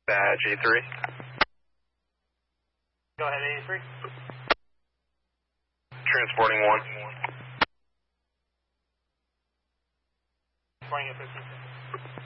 Badge 83. Go ahead, 83. Transporting 1. Flying at 15.